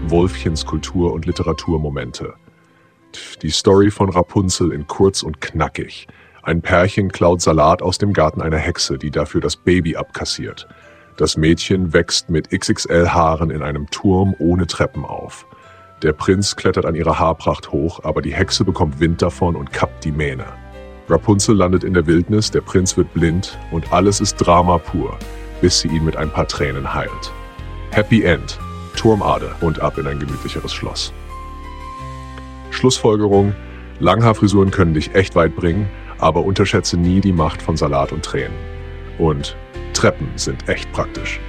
Wolfchens Kultur- und Literaturmomente. Die Story von Rapunzel in kurz und knackig. Ein Pärchen klaut Salat aus dem Garten einer Hexe, die dafür das Baby abkassiert. Das Mädchen wächst mit XXL-Haaren in einem Turm ohne Treppen auf. Der Prinz klettert an ihrer Haarpracht hoch, aber die Hexe bekommt Wind davon und kappt die Mähne. Rapunzel landet in der Wildnis, der Prinz wird blind und alles ist Drama pur, bis sie ihn mit ein paar Tränen heilt. Happy End, Turmade und ab in ein gemütlicheres Schloss. Schlussfolgerung: Langhaarfrisuren können dich echt weit bringen, aber unterschätze nie die Macht von Salat und Tränen. Und Treppen sind echt praktisch.